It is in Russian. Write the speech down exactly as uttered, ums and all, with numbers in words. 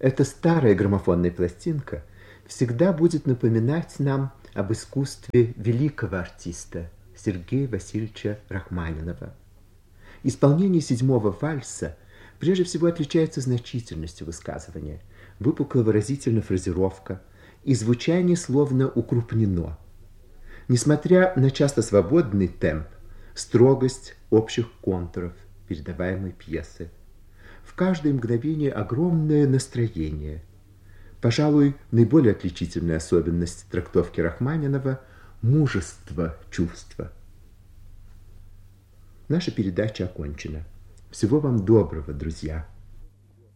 Эта старая граммофонная пластинка всегда будет напоминать нам об искусстве великого артиста Сергея Васильевича Рахманинова. Исполнение седьмого вальса прежде всего отличается значительностью высказывания, выпукло-выразительная фразировка, и звучание словно укрупнено. Несмотря на часто свободный темп, строгость общих контуров передаваемой пьесы, в каждое мгновение огромное настроение. Пожалуй, наиболее отличительная особенность трактовки Рахманинова – мужество чувства. Наша передача окончена. Всего вам доброго, друзья!